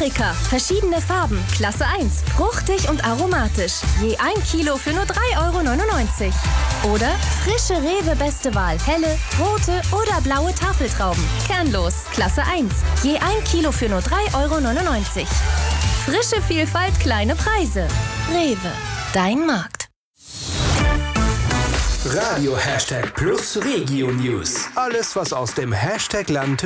Paprika, verschiedene Farben, Klasse 1, fruchtig und aromatisch. Je 1 Kilo für nur 3,99 €. Oder frische Rewe Beste Wahl, helle, rote oder blaue Tafeltrauben. Kernlos, Klasse 1. Je 1 Kilo für nur 3,99 €. Frische Vielfalt, kleine Preise. Rewe, dein Markt. Radio #plus Regio News. Alles, was aus dem Hashtag Land